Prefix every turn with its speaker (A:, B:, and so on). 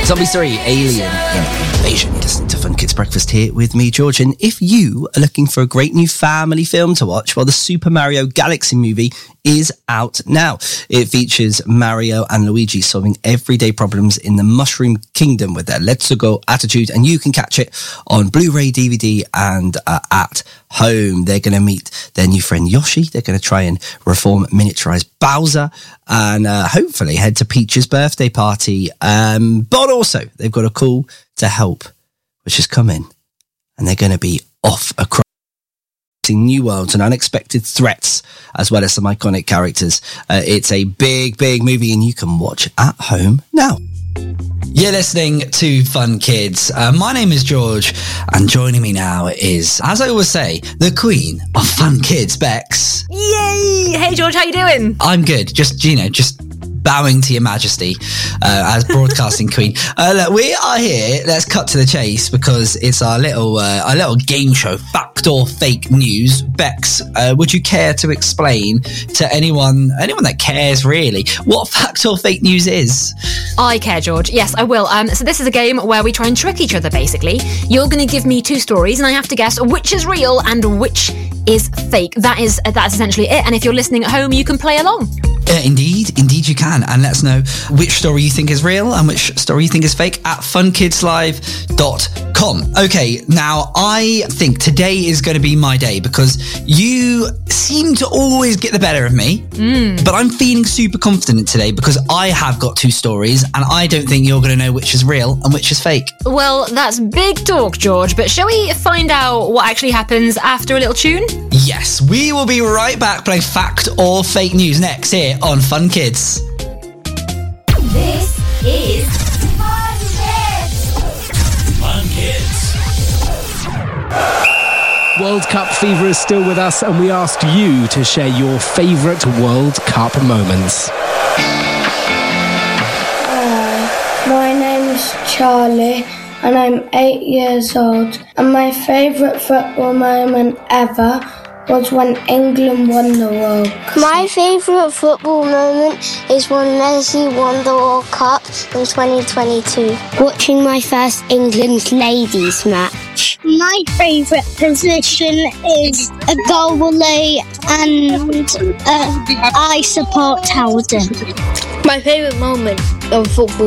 A: Zombies 3, Alien Invasion. You're listening to Fun Kids Breakfast here with me, George. And if you are looking for a great new family film to watch, well, the Super Mario Galaxy movie is out now. It features Mario and Luigi solving everyday problems in the Mushroom Kingdom with their Let's Go attitude, and you can catch it on Blu-ray, DVD, and at home. They're going to meet their new friend Yoshi. They're going to try and reform miniaturized Bowser and hopefully head to Peach's birthday party. But also, they've got a call to help, which is coming, and they're going to be off across new worlds and unexpected threats, as well as some iconic characters. It's a big movie, and you can watch at home now. You're listening to Fun Kids. My name is George, and joining me now is, as I always say, the queen of Fun Kids, Bex.
B: Yay! Hey George, how you doing?
A: I'm good. Just bowing to your majesty as broadcasting queen. Look, we are here. Let's cut to the chase because it's our little game show, Fact or Fake News. Bex, would you care to explain to anyone that cares really, what fact or fake news is?
B: I care, George. Yes, I will. So this is a game where we try and trick each other, basically. You're going to give me two stories and I have to guess which is real and which is fake. That is essentially it. And if you're listening at home, you can play along.
A: Indeed you can. And let us know which story you think is real and which story you think is fake at funkidslive.com. Okay, now I think today is going to be my day because you seem to always get the better of me. But I'm feeling super confident today because I have got two stories and I don't think you're going to know which is real and which is fake.
B: Well, that's big talk, George, but shall we find out what actually happens after a little tune?
A: Yes, we will be right back playing Fact or Fake News next here on Fun Kids.
C: This is Fun Kids.
D: Fun Kids.
E: World Cup fever is still with us, and we asked you to share your favourite World Cup moments.
F: My name's Charlie and I'm 8 years old, and my favourite football moment ever was when England won the World Cup.
G: My favourite football moment is when Messi won the World Cup in 2022. Watching my first England ladies match.
H: My favourite position is a goalie, and I support Howden.
I: My favourite moment of football